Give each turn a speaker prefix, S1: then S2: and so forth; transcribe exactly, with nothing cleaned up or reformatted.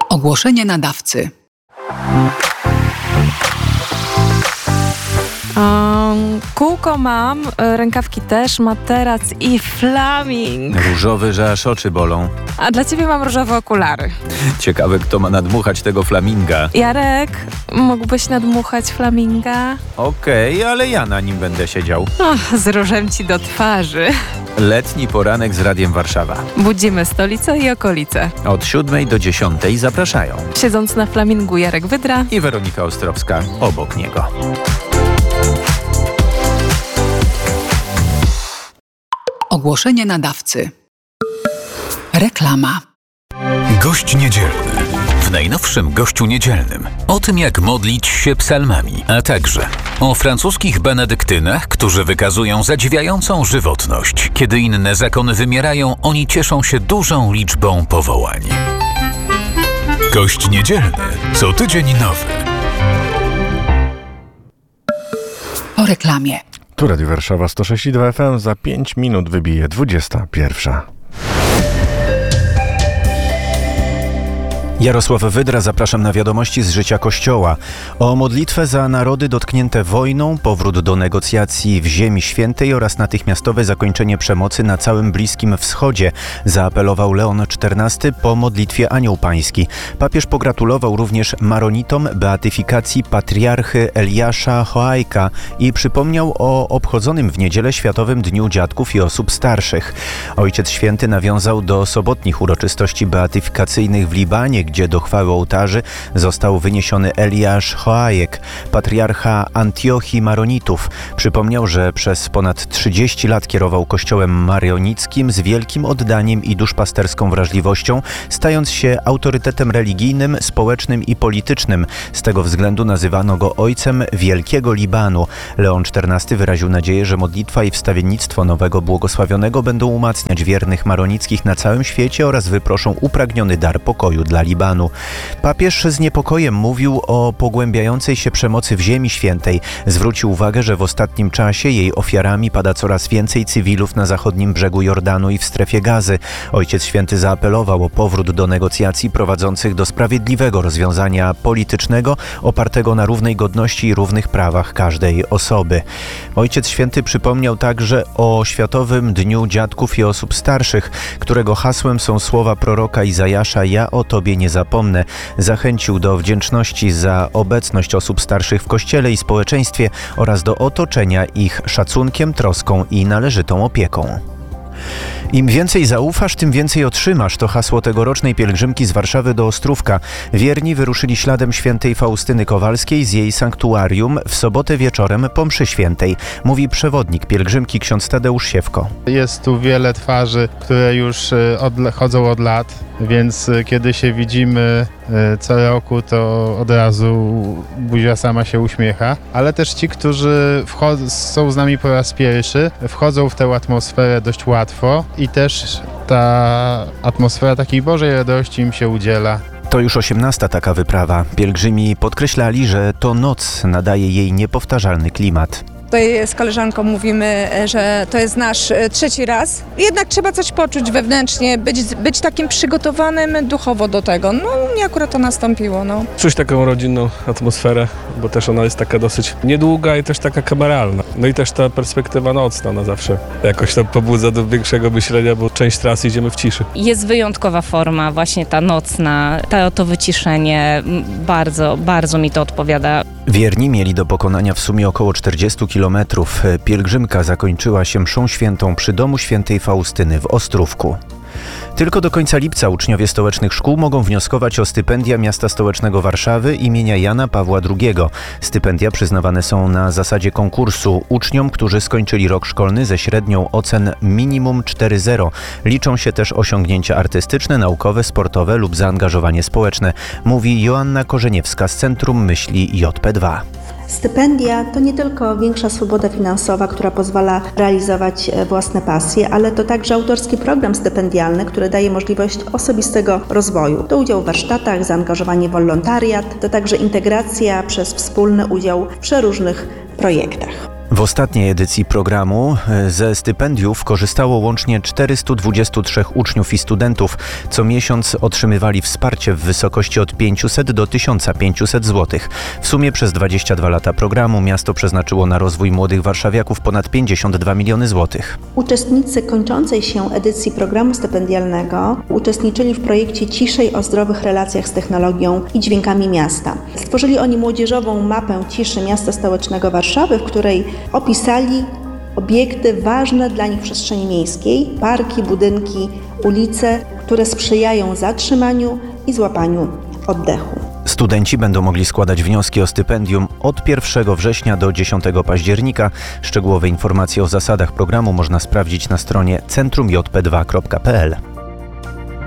S1: Ogłoszenie nadawcy.
S2: Um, kółko mam, rękawki też, materac i flaming.
S3: Różowy, że aż oczy bolą.
S2: A dla ciebie mam różowe okulary.
S3: Ciekawe, kto ma nadmuchać tego flaminga.
S2: Jarek, mógłbyś nadmuchać flaminga?
S3: Okej, okay, ale ja na nim będę siedział.
S2: Och, z różem ci do twarzy.
S3: Letni poranek z Radiem Warszawa.
S2: Budzimy stolicę i okolice.
S3: Od siódmej do dziesiątej zapraszają.
S2: Siedząc na flamingu Jarek Wydra
S3: i Weronika Ostrowska obok niego.
S1: Ogłoszenie nadawcy. Reklama.
S4: Gość niedzielny. W najnowszym Gościu Niedzielnym o tym, jak modlić się psalmami, a także o francuskich benedyktynach, którzy wykazują zadziwiającą żywotność. Kiedy inne zakony wymierają, oni cieszą się dużą liczbą powołań. Gość Niedzielny. Co tydzień nowy.
S1: Po reklamie.
S5: Tu Radio Warszawa sto sześć i dwa F M. Za pięć minut wybije dwudziesta pierwsza.
S3: Jarosław Wydra, zapraszam na wiadomości z życia Kościoła. O modlitwę za narody dotknięte wojną, powrót do negocjacji w Ziemi Świętej oraz natychmiastowe zakończenie przemocy na całym Bliskim Wschodzie zaapelował Leon czternasty po modlitwie Anioł Pański. Papież pogratulował również Maronitom beatyfikacji patriarchy Eliasza Choajka i przypomniał o obchodzonym w niedzielę Światowym Dniu Dziadków i Osób Starszych. Ojciec Święty nawiązał do sobotnich uroczystości beatyfikacyjnych w Libanie, gdzie do chwały ołtarzy został wyniesiony Eliasz Choajek, patriarcha Antiochii Maronitów. Przypomniał, że przez ponad trzydzieści lat kierował kościołem maronickim z wielkim oddaniem i duszpasterską wrażliwością, stając się autorytetem religijnym, społecznym i politycznym. Z tego względu nazywano go ojcem Wielkiego Libanu. Leon czternasty wyraził nadzieję, że modlitwa i wstawiennictwo nowego błogosławionego będą umacniać wiernych maronickich na całym świecie oraz wyproszą upragniony dar pokoju dla Libanu. Papież z niepokojem mówił o pogłębiającej się przemocy w Ziemi Świętej. Zwrócił uwagę, że w ostatnim czasie jej ofiarami pada coraz więcej cywilów na zachodnim brzegu Jordanu i w strefie Gazy. Ojciec Święty zaapelował o powrót do negocjacji prowadzących do sprawiedliwego rozwiązania politycznego opartego na równej godności i równych prawach każdej osoby. Ojciec Święty przypomniał także o Światowym Dniu Dziadków i Osób Starszych, którego hasłem są słowa proroka Izajasza: ja o Tobie nie zapomnę. Zachęcił do wdzięczności za obecność osób starszych w Kościele i społeczeństwie oraz do otoczenia ich szacunkiem, troską i należytą opieką. Im więcej zaufasz, tym więcej otrzymasz. To hasło tegorocznej pielgrzymki z Warszawy do Ostrówka. Wierni wyruszyli śladem świętej Faustyny Kowalskiej z jej sanktuarium w sobotę wieczorem po mszy świętej. Mówi przewodnik pielgrzymki ksiądz Tadeusz Siewko.
S6: Jest tu wiele twarzy, które już od, chodzą od lat, więc kiedy się widzimy co roku, to od razu buzia sama się uśmiecha. Ale też ci, którzy wchodzą, są z nami po raz pierwszy, wchodzą w tę atmosferę dość łatwo i też ta atmosfera takiej Bożej radości im się udziela.
S3: To już osiemnasta taka wyprawa. Pielgrzymi podkreślali, że to noc nadaje jej niepowtarzalny klimat.
S7: Tutaj z koleżanką mówimy, że to jest nasz trzeci raz. Jednak trzeba coś poczuć wewnętrznie, być, być takim przygotowanym duchowo do tego. No mnie akurat to nastąpiło. No.
S8: Czuć taką rodzinną atmosferę, bo też ona jest taka dosyć niedługa i też taka kameralna. No i też ta perspektywa nocna, ona zawsze jakoś tam pobudza do większego myślenia, bo część trasy idziemy w ciszy.
S9: Jest wyjątkowa forma, właśnie ta nocna, ta, to wyciszenie. Bardzo, bardzo mi to odpowiada.
S3: Wierni mieli do pokonania w sumie około czterdziestu kilometrów. Pielgrzymka zakończyła się mszą świętą przy domu świętej Faustyny w Ostrówku. Tylko do końca lipca uczniowie stołecznych szkół mogą wnioskować o stypendia Miasta Stołecznego Warszawy imienia Jana Pawła drugiego. Stypendia przyznawane są na zasadzie konkursu uczniom, którzy skończyli rok szkolny ze średnią ocen minimum cztery zero. Liczą się też osiągnięcia artystyczne, naukowe, sportowe lub zaangażowanie społeczne, mówi Joanna Korzeniewska z Centrum Myśli J P dwa.
S10: Stypendia to nie tylko większa swoboda finansowa, która pozwala realizować własne pasje, ale to także autorski program stypendialny, który daje możliwość osobistego rozwoju. To udział w warsztatach, zaangażowanie w wolontariat, to także integracja przez wspólny udział w przeróżnych projektach.
S3: W ostatniej edycji programu ze stypendiów korzystało łącznie czterystu dwudziestu trzech uczniów i studentów. Co miesiąc otrzymywali wsparcie w wysokości od pięciuset do tysiąca pięciuset złotych. W sumie przez dwadzieścia dwa lata programu miasto przeznaczyło na rozwój młodych warszawiaków ponad pięćdziesiąt dwa miliony złotych.
S10: Uczestnicy kończącej się edycji programu stypendialnego uczestniczyli w projekcie Ciszej o zdrowych relacjach z technologią i dźwiękami miasta. Stworzyli oni młodzieżową mapę ciszy miasta stołecznego Warszawy, w której opisali obiekty ważne dla nich w przestrzeni miejskiej, parki, budynki, ulice, które sprzyjają zatrzymaniu i złapaniu oddechu.
S3: Studenci będą mogli składać wnioski o stypendium od pierwszego września do dziesiątego października. Szczegółowe informacje o zasadach programu można sprawdzić na stronie centrum j p dwa kropka p l.